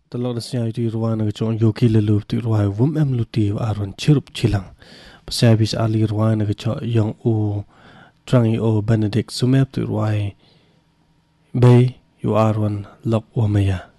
Talok siya itu ruang nak cong yoki lelu tu ruang wum luti aron chirup chilang. Pasal bis ali ruang nak cong yang trangi Benedict sumep tu ruang bay yu aron lok wamaya.